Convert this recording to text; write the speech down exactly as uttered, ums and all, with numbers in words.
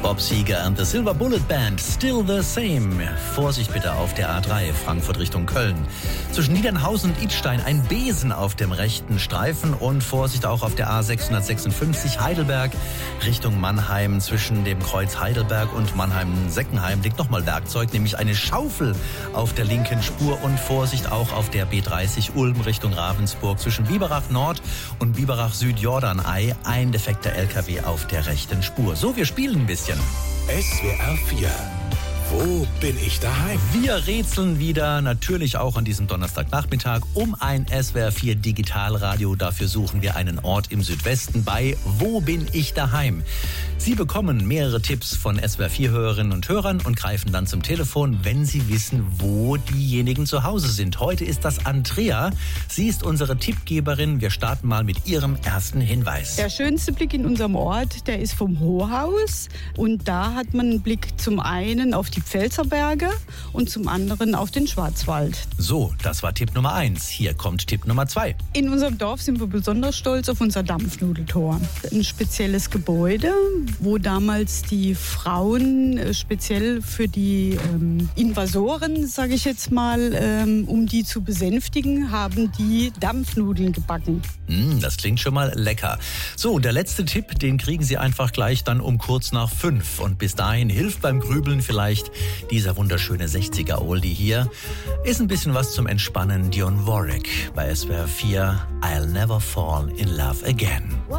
Bob Seger and the Silver Bullet Band, Still the Same. Vorsicht bitte auf der A drei, Frankfurt Richtung Köln. Zwischen Niedernhausen und Idstein ein Besen auf dem rechten Streifen und Vorsicht auch auf der A sechshundertsechsundfünfzig Heidelberg Richtung Mannheim. Zwischen dem Kreuz Heidelberg und Mannheim-Seckenheim liegt nochmal Werkzeug, nämlich eine Schaufel auf der linken Spur und Vorsicht auch auf der B dreißig Ulm Richtung Ravensburg. Zwischen Biberach Nord und Biberach Süd Jordanei ein defekter L K W auf der rechten Spur. So, wir spielen ein bisschen. S W R vier. Wo bin ich daheim? Wir rätseln wieder, natürlich auch an diesem Donnerstagnachmittag, um ein S W R vier Digitalradio. Dafür suchen wir einen Ort im Südwesten bei Wo bin ich daheim? Sie bekommen mehrere Tipps von S W R vier Hörerinnen und Hörern und greifen dann zum Telefon, wenn Sie wissen, wo diejenigen zu Hause sind. Heute ist das Andrea. Sie ist unsere Tippgeberin. Wir starten mal mit ihrem ersten Hinweis. Der schönste Blick in unserem Ort, der ist vom Hohaus. Und da hat man einen Blick zum einen auf die Pfälzerberge und zum anderen auf den Schwarzwald. So, das war Tipp Nummer eins. Hier kommt Tipp Nummer zwei. In unserem Dorf sind wir besonders stolz auf unser Dampfnudeltor. Ein spezielles Gebäude, wo damals die Frauen äh, speziell für die ähm, Invasoren, sage ich jetzt mal, ähm, um die zu besänftigen, haben die Dampfnudeln gebacken. Mm, das klingt schon mal lecker. So, der letzte Tipp, den kriegen Sie einfach gleich dann um kurz nach fünf. Und bis dahin hilft beim Grübeln vielleicht dieser wunderschöne sechziger-Oldie hier. Ist ein bisschen was zum Entspannen. Dionne Warwick bei S W R vier. I'll never fall in love again.